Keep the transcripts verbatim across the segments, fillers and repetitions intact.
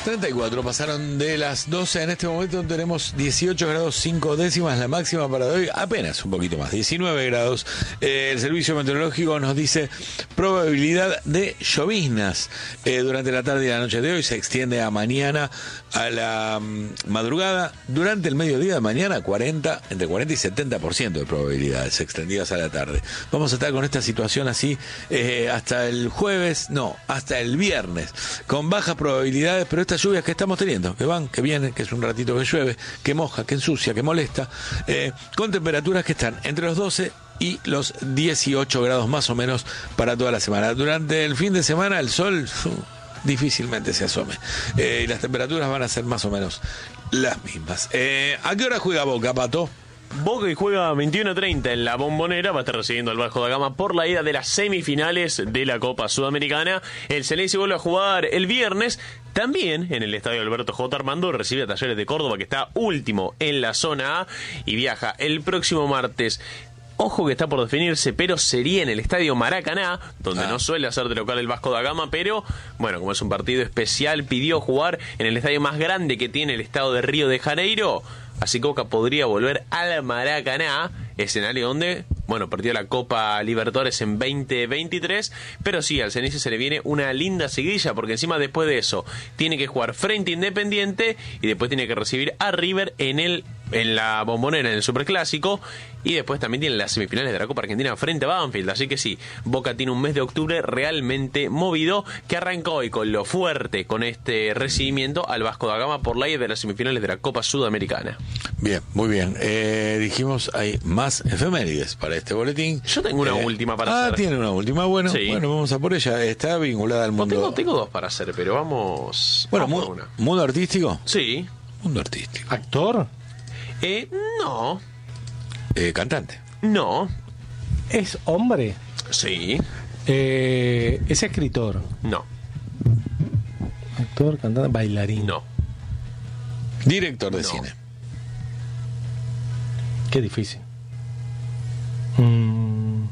treinta y cuatro pasaron de las doce. En este momento tenemos dieciocho grados cinco décimas. La máxima para hoy apenas un poquito más, diecinueve grados. Eh, el servicio meteorológico nos dice probabilidad de lloviznas eh, durante la tarde y la noche de hoy. Se extiende a mañana, a la um, madrugada. Durante el mediodía de mañana, cuarenta, entre cuarenta y setenta por ciento de probabilidades extendidas a la tarde. Vamos a estar con esta situación así eh, hasta el jueves, no, hasta el viernes, con bajas probabilidades, pero estas lluvias que estamos teniendo, que van, que vienen, que es un ratito que llueve, que moja, que ensucia, que molesta, eh, con temperaturas que están entre los doce y los dieciocho grados más o menos para toda la semana. Durante el fin de semana el sol uh, difícilmente se asome, eh, y las temperaturas van a ser más o menos las mismas. Eh, ¿A qué hora juega Boca, Pato? Boca, que juega veintiuno treinta en la Bombonera, va a estar recibiendo al Vasco da Gama por la ida de las semifinales de la Copa Sudamericana. El Ceneice vuelve a jugar el viernes, también en el estadio Alberto J. Armando, recibe a Talleres de Córdoba, que está último en la zona A, y viaja el próximo martes. Ojo que está por definirse, pero sería en el estadio Maracaná, donde ah. no suele hacer de local el Vasco da Gama, pero bueno, como es un partido especial, pidió jugar en el estadio más grande que tiene el estado de Río de Janeiro. Así que Boca podría volver al Maracaná, escenario donde, bueno, perdió la Copa Libertadores en veinte veintitrés, pero sí, al Ceneice se le viene una linda seguidilla, porque encima después de eso tiene que jugar frente a Independiente y después tiene que recibir a River en el en la Bombonera, en el Superclásico, y después también tiene las semifinales de la Copa Argentina frente a Banfield. Así que sí, Boca tiene un mes de octubre realmente movido, que arrancó hoy con lo fuerte, con este recibimiento al Vasco da Gama por la ida de las semifinales de la Copa Sudamericana. Bien, muy bien. Eh, dijimos, hay más efemérides para este boletín. Yo tengo una eh, última para ah, hacer. Ah, tiene una última. Bueno, sí. bueno, vamos a por ella. Está vinculada al mundo. No, tengo, tengo dos para hacer, pero vamos. Bueno, vamos mu- una. ¿Mundo artístico? Sí. Mundo artístico. ¿Actor? Eh, no. Eh, cantante. No. ¿Es hombre? Sí. Eh, ¿Es escritor? No. Actor, cantante, bailarín. No. Director de No. cine. Qué difícil. Mm.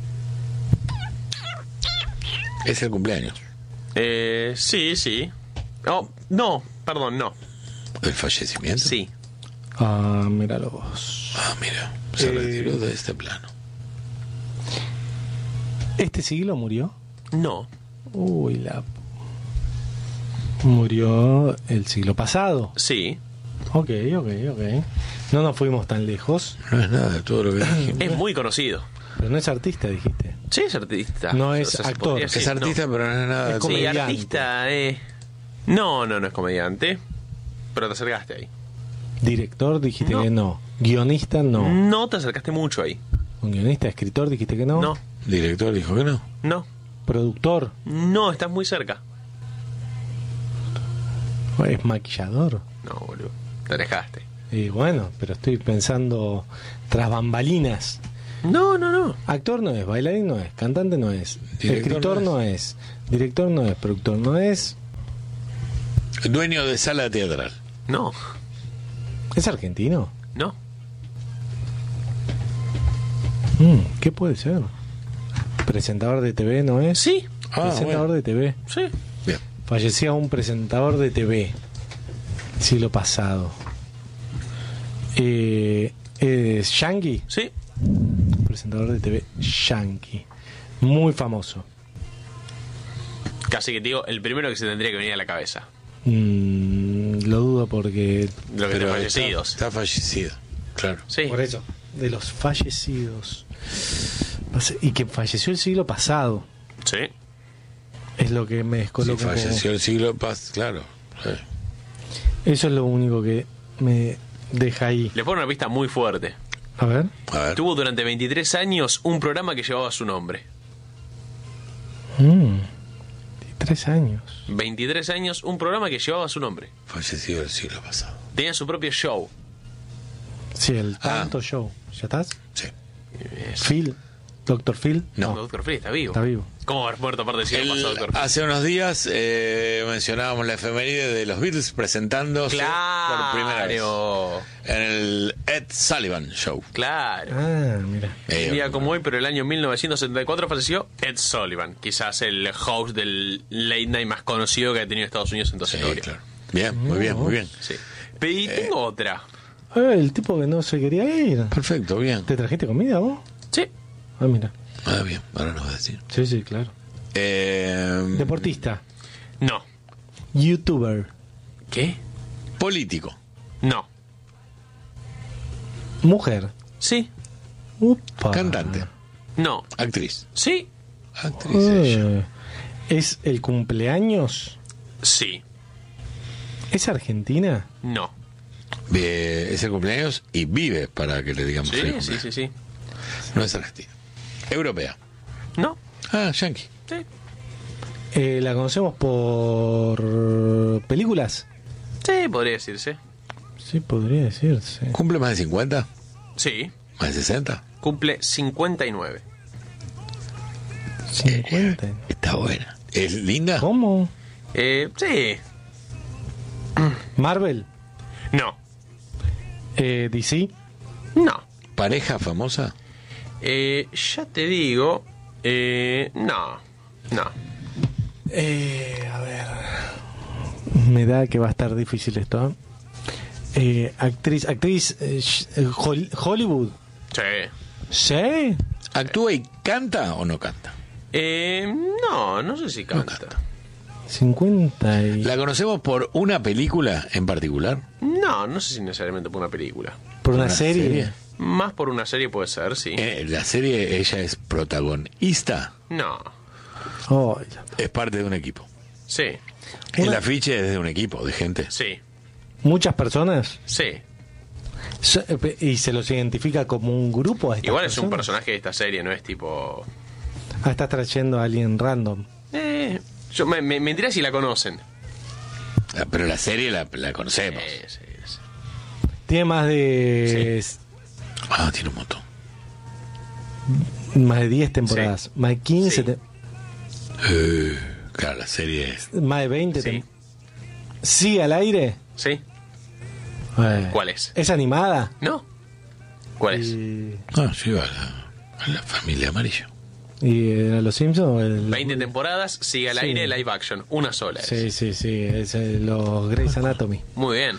Es el cumpleaños. Eh, sí, sí. Oh, no, perdón, no. ¿El fallecimiento? Sí. Ah, míralo vos. Ah, mira, se Eh, retiró de este plano. ¿Este siglo murió? No. Uy, la... Murió el siglo pasado. Sí. Ok, ok, ok. No nos fuimos tan lejos. No es nada de todo lo que dijimos. Es muy conocido. Pero no es artista, dijiste. Sí, es artista. No O es sea, se actor. podría Es decir, artista, no. pero no es nada Es de Sí, comediante. artista, eh. No, no, no es comediante. Pero te acercaste ahí. Director, dijiste No. que no. Guionista, no. No te acercaste mucho ahí. Un guionista, escritor, dijiste que no. No, Director dijo que no. no. Productor, No, estás muy cerca. es maquillador. No, boludo. Te alejaste. Y bueno, pero estoy pensando tras bambalinas. No, no, no. Actor no es, bailarín no es, cantante no es, Director escritor no no es, director no es, productor no es. Dueño de sala teatral. No, ¿Es argentino? no. Mm, ¿Qué puede ser? ¿Presentador de T V no es? Sí, Ah, Presentador bueno. de T V. sí. Bien. Fallecía un presentador de T V siglo pasado. Eh, ¿Es Yankee? Sí. Presentador de T V Yankee. Muy famoso. Casi que te digo, el primero que se tendría que venir a la cabeza. Mm, lo dudo porque... Lo que Pero están fallecidos. Está, está fallecido, claro. Sí. Por eso. De los fallecidos. Y que falleció el siglo pasado. Sí. Es lo que me Si descoloca. falleció el siglo pasado, claro. Sí. Eso es lo único que me deja ahí. Le pongo una pista muy fuerte. A ver. A ver. Tuvo durante veintitrés años un programa que llevaba su nombre. Mm, tres años. veintitrés años, un programa que llevaba su nombre. Fallecido el siglo pasado. Tenía su propio show. Sí, el Ah. tanto show. ¿Ya estás? Sí. Phil. Doctor Phil. No. Doctor Phil está vivo. Está vivo. ¿Cómo haber muerto aparte del siglo El- pasado, Doctor Phil? hace unos días eh, mencionábamos la efeméride de los Beatles presentándose por primera vez Claro. en el Ed Sullivan Show. Claro. Ah, mira. Eh, Un día como hoy, pero el año mil novecientos setenta y cuatro falleció Ed Sullivan, quizás el host del late night más conocido que ha tenido Estados Unidos en toda su Sí, historia. claro. Bien, muy bien, muy bien. Sí. Y tengo otra. Ah, el tipo que no se quería ir. Perfecto, bien. ¿Te trajiste comida vos? Sí. Ah, mira. Ah, bien, ahora nos va a decir. Sí, sí, claro. Eh, Deportista. No. YouTuber. ¿Qué? político. No. Mujer. Sí. Upa. Cantante. No. Actriz. Sí. Actriz ella. Eh, ¿Es el cumpleaños? Sí. ¿Es argentina? No. Eh, es el cumpleaños y vive para que le digamos Sí, feliz sí, cumpleaños. sí, sí. No es argentina. Europea. No. Ah, yankee. Sí. Eh, ¿La conocemos por películas? Sí, podría decirse. Sí, podría decirse. ¿Cumple más de cincuenta? Sí. ¿Más de sesenta? Cumple cincuenta y nueve. cincuenta. Está buena. ¿Es linda? ¿Cómo? Eh, sí. ¿Marvel? No. Eh, ¿D C? No. ¿Pareja famosa? Eh, ya te digo. Eh, no. No. Eh, a ver. Me da que va a estar difícil esto. ¿eh? Eh, actriz, actriz eh, sh- eh, Hol- Hollywood. Sí. ¿Sí? ¿Actúa y canta o no canta? Eh, no, no sé si canta. canta. cincuenta y... ¿La conocemos por una película en particular? No, no sé si necesariamente por una película. ¿Por una, ¿Una serie? serie? Más por una serie puede ser, sí. Eh, ¿La serie ella es protagonista? No. Oh, ya. Es parte de un equipo. Sí. El Una- afiche es de un equipo, de gente. Sí. ¿Muchas personas? Sí. So- eh, pe- ¿Y se los identifica como un grupo? A estas Igual es un personas? personaje de esta serie, no es tipo... Ah, estás trayendo a alguien random. Eh, yo, me, me, mentira si la conocen. Ah, pero la serie la, la conocemos. Eh, sí, sí. Tiene más de... Ah, tiene un montón. Más de diez temporadas. Sí. Más de quince. Sí. te- Eh, claro, la serie es... Más de veinte. Sí. tem- ¿Sí al aire? ¿Sí? Eh, ¿Cuál es? ¿Es animada? ¿No? ¿Cuál es? Y, Ah, sí, a la, a la familia amarillo. y era Los Simpsons o el... veinte temporadas, sigue al Sí. aire, live action. Una sola. es. Sí, sí, sí. Es eh, los Grey's Anatomy. Muy bien.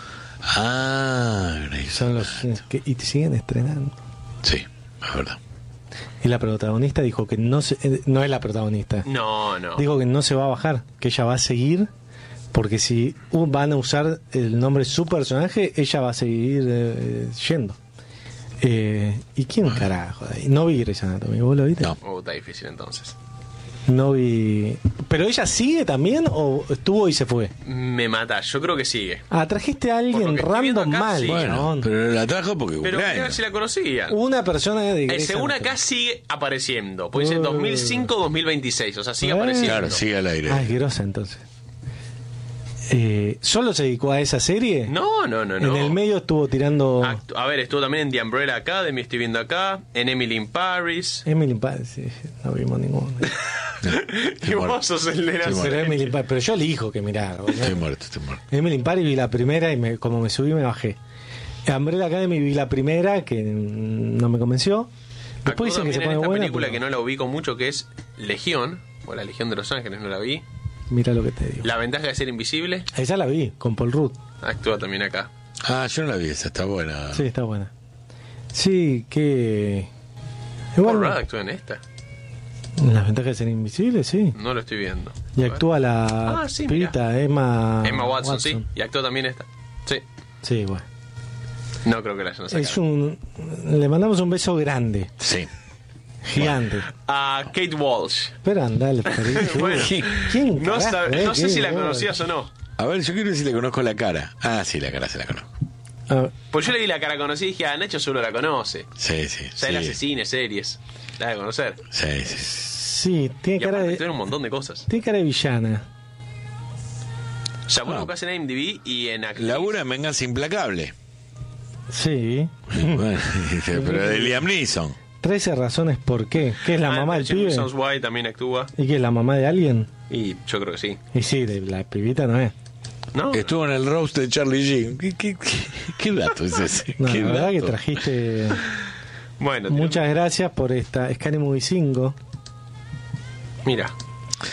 Ah, Grey's Son los que y te siguen estrenando. Sí, es verdad. Y la protagonista dijo que no se, eh, no es la protagonista. No, no. Dijo que no se va a bajar, que ella va a seguir, porque si uh, van a usar el nombre de su personaje, ella va a seguir eh, yendo. Eh, ¿Y quién carajo? de ahí? No vi Grey's Anatomy, ¿vos lo viste? No. Oh, está difícil entonces. No vi. ¿Pero ella sigue también o estuvo y se fue? Me mata. Yo creo que sigue. Ah, trajiste a Por lo alguien que estoy viendo random acá, mal. sí. Bueno, chabón. pero la trajo porque Pero quería ver cumpleaños. si la conocían. Una persona de Eh, Grey's según Anatomy. acá sigue apareciendo. Puede ser Uh. dos mil cinco dos mil veintiséis. O sea, sigue Eh. apareciendo. Claro, sigue al aire. Ah, es grosa entonces. Eh, ¿Solo se dedicó a esa serie? No, no, no, no. En el medio estuvo tirando Actu- a ver, estuvo también en The Umbrella Academy, estoy viendo acá. En Emily in Paris. Emily in Paris. Sí, no vimos ninguno. Y vos sos el de la Sí, Pero serie. Emily in Paris, pero yo elijo que mirar. boludo. Estoy muerto, estoy muerto. Emily in Paris vi la primera y me, como me subí me bajé. Umbrella Academy vi la primera que mm, no me convenció. Actuó Después dicen que se también pone en esta buena. película pero que no la ubico mucho, que es Legión, o la Legión de los Ángeles, no la vi. Mira lo que te digo. La ventaja de ser invisible, Esa la vi con Paul Rudd. actúa también acá. Ah, yo no la vi, esa está buena. Sí, está buena. Sí, que. Igual. Paul Rudd actúa en esta. Las ventajas de ser invisible, sí. No lo estoy viendo. Y A ver. actúa la Ah, sí, pibita Emma. Emma Watson, sí. Y actúa también esta. Sí. Sí, bueno. No creo que la hayan sacado. Es un. Le mandamos un beso grande, Sí. gigante. A Kate Walsh. Pero andale, Perito. Bueno, ¿Quién No, carajo, sab- eh? no sé ¿Qué si la bola? conocías o no. A ver, yo quiero ver si le conozco la cara. Ah, sí, la cara se la conozco. Ah, Pues yo le di la cara conocida y dije, ah, Nacho seguro la conoce. Sí, sí. O sea, sí. él hace cine, series. La de conocer. Sí, sí. sí, tiene Y cara aparte de. tiene un montón de cosas. Tiene cara de villana. Ya vos Ah. buscás en I M D B y en actriz. Labura en Venganza Implacable. Sí. Bueno, pero de Liam Neeson. trece razones por qué. ¿Qué es la Ah, mamá del Thirteen pibe? Reasons Why también actúa. ¿Y qué es la mamá de alguien? Y yo creo que sí. Y sí, de la pibita no es. ¿No? Estuvo en el roast de Charlie Sheen. ¿Qué, qué, qué, qué dato es ese? No, ¿Qué la verdad que dato? trajiste. Bueno, Muchas gracias por esta Scary Movie cinco. Mira.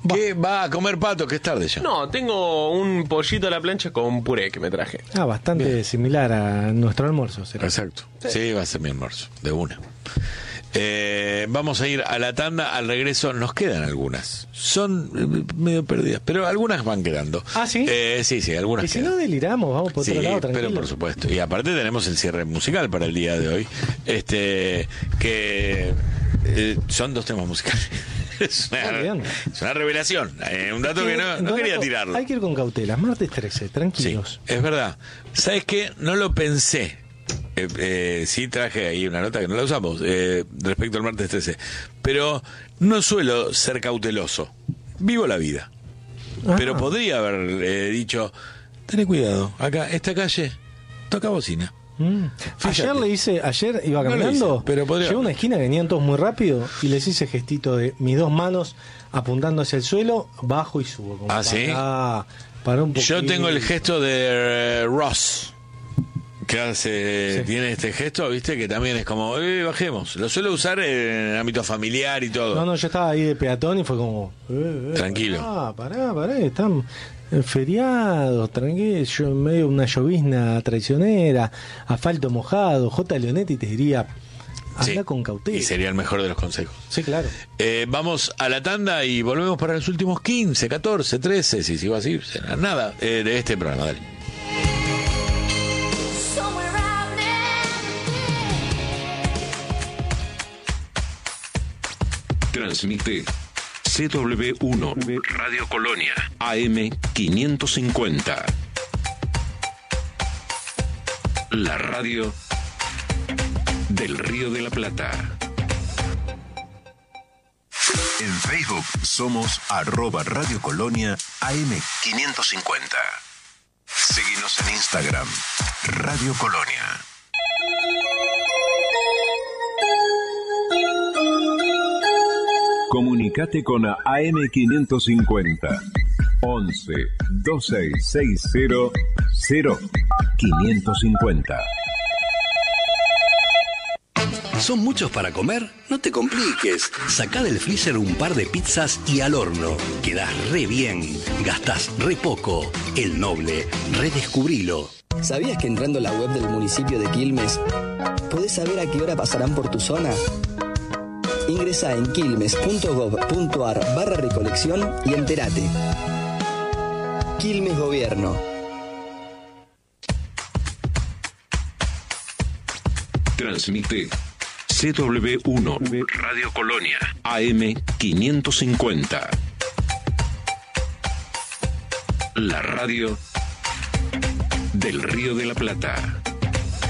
¿Qué va a comer Pato? Que es tarde ya. No, tengo un pollito a la plancha con puré que me traje. Ah, bastante Bien. similar a nuestro almuerzo. ¿será? Exacto. Sí. sí, va a ser mi almuerzo, de una. Eh, vamos a ir a la tanda. Al regreso nos quedan algunas. Son eh, medio perdidas, pero algunas van quedando. Ah, sí. Eh, sí, sí, algunas. Y si quedan. No deliramos, vamos por sí, otro lado, tranquilo. Pero por supuesto. Y aparte tenemos el cierre musical para el día de hoy. Este, que eh, son dos temas musicales. Es una, es una revelación, eh, un dato que no, no quería tirarlo. Hay que ir con cautela, martes trece, tranquilos. Sí, es verdad. ¿Sabes qué? No lo pensé. Eh, eh, sí traje ahí una nota que no la usamos eh, respecto al martes trece. Pero no suelo ser cauteloso. Vivo la vida. Ah. Pero podría haber eh, dicho, ten cuidado, acá, esta calle, toca bocina. Mm. Ayer le hice, ayer iba caminando, no hice, pero podría... llegó a una esquina que venían todos muy rápido y les hice gestito de mis dos manos apuntando hacia el suelo, bajo y subo. Como ah, sí. Para, para un Yo tengo el gesto de uh, Ross, que hace, sí. tiene este gesto, viste, que también es como, eh, bajemos. Lo suelo usar en el ámbito familiar y todo. No, no, yo estaba ahí de peatón y fue como, eh, eh, tranquilo. Ah, pará, pará, están feriados, tranquilo, yo en medio de una llovizna traicionera, asfalto mojado, J. Leonetti te diría, anda sí, con cautela. Y sería el mejor de los consejos. Sí, claro. Eh, vamos a la tanda y volvemos para los últimos quince, catorce, trece, si sigo así, será nada eh, de este programa, dale. Transmite C W uno Radio Colonia A M quinientos cincuenta. La radio del Río de la Plata. En Facebook somos arroba Radio Colonia A M quinientos cincuenta. Seguinos en Instagram, Radio Colonia. Comunicate con A M quinientos cincuenta. once veintiséis sesenta cero quinientos cincuenta. ¿Son muchos para comer? No te compliques. Sacá del freezer un par de pizzas y al horno. Quedás re bien. Gastás re poco. El Noble. Redescubrilo. ¿Sabías que entrando a la web del municipio de Quilmes podés saber a qué hora pasarán por tu zona? Ingresa en quilmes.gov.ar barra recolección y entérate. Quilmes Gobierno. Transmite C W uno Radio Colonia A M quinientos cincuenta. La radio del Río de la Plata.